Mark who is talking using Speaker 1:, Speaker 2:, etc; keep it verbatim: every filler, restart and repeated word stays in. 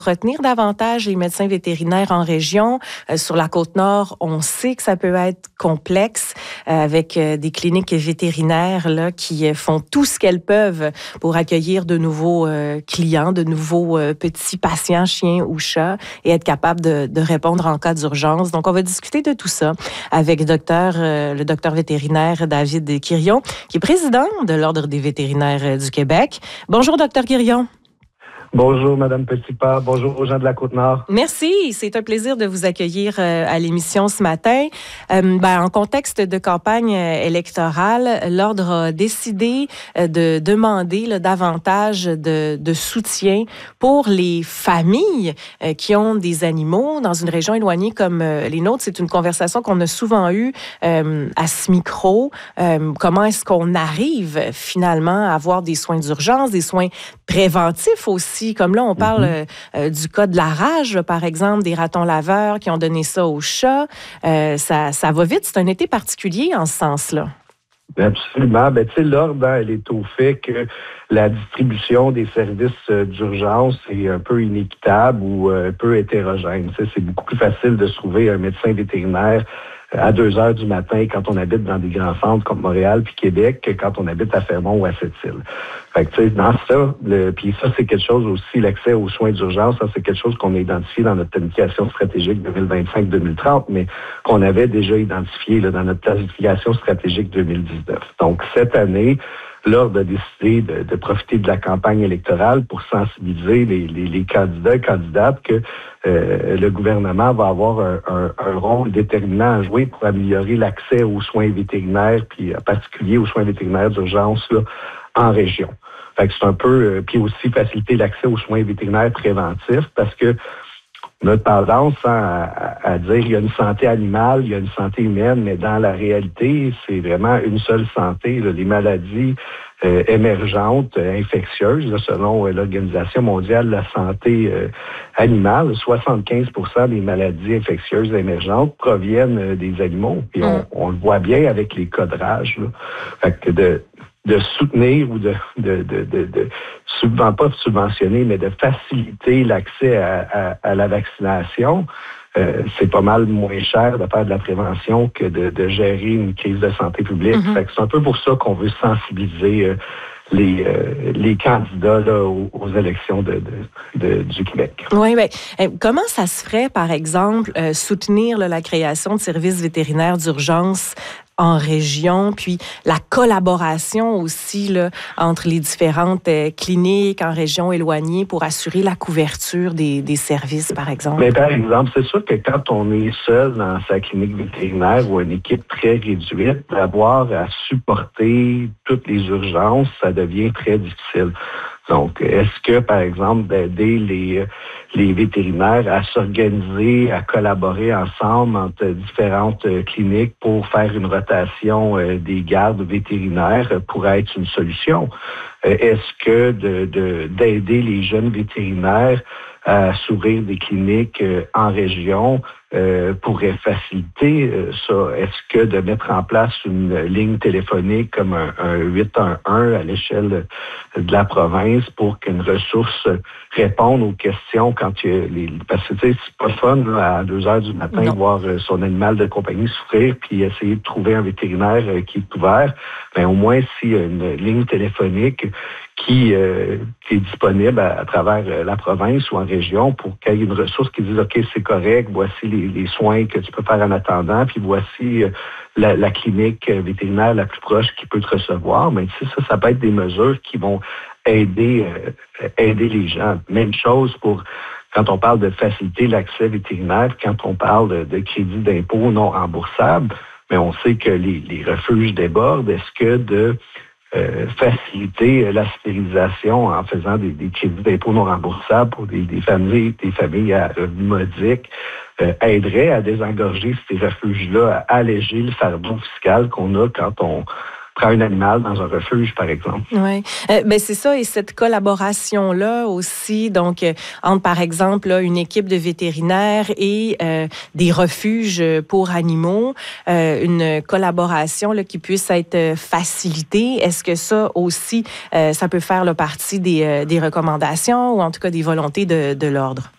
Speaker 1: retenir davantage les médecins vétérinaires en région. Euh, sur la Côte-Nord, on sait que ça peut être complexe euh, avec euh, des cliniques vétérinaires là, qui euh, font tout ce qu'elles peuvent pour accueillir de nouveaux euh, clients, de nouveaux euh, petits patients, chiens ou chats, et être capable de, de répondre en cas d'urgence. Donc, on va discuter de tout ça avec docteur, euh, le docteur vétérinaire David Quirion, qui est président de l'Ordre des vétérinaires du Québec. Bonjour, docteur Quirion.
Speaker 2: Bonjour, Madame Petitpas. Bonjour aux gens de la Côte-Nord.
Speaker 1: Merci. C'est un plaisir de vous accueillir euh, à l'émission ce matin. Euh, ben, en contexte de campagne euh, électorale, l'Ordre a décidé euh, de demander là, davantage de, de soutien pour les familles euh, qui ont des animaux dans une région éloignée comme euh, les nôtres. C'est une conversation qu'on a souvent eue euh, à ce micro. Euh, comment est-ce qu'on arrive finalement à avoir des soins d'urgence, des soins préventifs aussi? Comme là, on parle mm-hmm. euh, du cas de la rage, là, par exemple, des ratons laveurs qui ont donné ça aux chats. Euh, ça, ça va vite. C'est un été particulier en ce sens-là.
Speaker 2: Absolument. Ben, tu sais, l'ordre, elle est au fait que la distribution des services euh, d'urgence est un peu inéquitable ou euh, un peu hétérogène. Tu sais, c'est beaucoup plus facile de se trouver un médecin vétérinaire à deux heures du matin quand on habite dans des grands centres comme Montréal puis Québec que quand on habite à Fermont ou à Sept-Îles. Fait que, tu sais, dans ça, le, puis ça, c'est quelque chose aussi, l'accès aux soins d'urgence, ça, c'est quelque chose qu'on a identifié dans notre planification stratégique deux mille vingt-cinq deux mille trente, mais qu'on avait déjà identifié là, dans notre planification stratégique deux mille dix-neuf. Donc, cette année, l'Ordre a décidé de, de profiter de la campagne électorale pour sensibiliser les, les, les candidats et candidates que euh, le gouvernement va avoir un, un, un rôle déterminant à jouer pour améliorer l'accès aux soins vétérinaires, puis en particulier aux soins vétérinaires d'urgence là, en région. Fait que c'est un peu, euh, puis aussi faciliter l'accès aux soins vétérinaires préventifs parce que notre tendance hein, à, à dire il y a une santé animale, il y a une santé humaine, mais dans la réalité, c'est vraiment une seule santé. Là, les maladies euh, émergentes, euh, infectieuses, là, selon euh, l'Organisation mondiale de la santé euh, animale, soixante-quinze pour cent des maladies infectieuses émergentes proviennent euh, des animaux. Et on, on le voit bien avec les cas de rage. Là. Fait que de de soutenir ou de, de, de, de, de subven, pas subventionner, mais de faciliter l'accès à, à, à la vaccination, euh, c'est pas mal moins cher de faire de la prévention que de, de gérer une crise de santé publique. Mm-hmm. Fait que c'est un peu pour ça qu'on veut sensibiliser euh, les, euh, les candidats là, aux, aux élections de, de, de, du Québec.
Speaker 1: Oui, bien, comment ça se ferait, par exemple, euh, soutenir là, la création de services vétérinaires d'urgence en région, puis la collaboration aussi là, entre les différentes euh, cliniques en région éloignée pour assurer la couverture des, des services, par exemple?
Speaker 2: Mais par exemple, c'est sûr que quand on est seul dans sa clinique vétérinaire ou une équipe très réduite, d'avoir à supporter toutes les urgences, ça devient très difficile. Donc, est-ce que, par exemple, d'aider les, les vétérinaires à s'organiser, à collaborer ensemble entre différentes cliniques pour faire une rotation des gardes vétérinaires pourrait être une solution? Est-ce que de, de, d'aider les jeunes vétérinaires à s'ouvrir des cliniques en région euh, pourrait faciliter euh, ça? Est-ce que de mettre en place une ligne téléphonique comme un, un huit un un à l'échelle de la province pour qu'une ressource réponde aux questions quand il y a les... Parce que, tu sais, c'est pas fun là, à deux heures du matin non. voir son animal de compagnie souffrir puis essayer de trouver un vétérinaire euh, qui est ouvert. Mais au moins, s'il y a une ligne téléphonique qui, euh, qui est disponible à, à travers euh, la province ou en région pour qu'il y ait une ressource qui dise « OK, c'est correct, voici les, les soins que tu peux faire en attendant, puis voici euh, la, la clinique vétérinaire la plus proche qui peut te recevoir. » Mais tu sais, ça, ça peut être des mesures qui vont aider, euh, aider les gens. Même chose pour quand on parle de faciliter l'accès vétérinaire, quand on parle de, de crédit d'impôt non remboursable, mais on sait que les, les refuges débordent. Est-ce que de Euh, faciliter la stérilisation en faisant des, des crédits d'impôt non remboursables pour des, des familles, des familles à revenus modiques, euh, aiderait à désengorger ces refuges-là, à alléger le fardeau fiscal qu'on a quand on prend un animal dans un refuge, par exemple.
Speaker 1: Oui, euh, ben c'est ça, et cette collaboration-là aussi, donc, euh, entre, par exemple, là, une équipe de vétérinaires et euh, des refuges pour animaux, euh, une collaboration là, qui puisse être facilitée. Est-ce que ça aussi, euh, ça peut faire là, partie des, euh, des recommandations ou en tout cas des volontés de, de l'Ordre?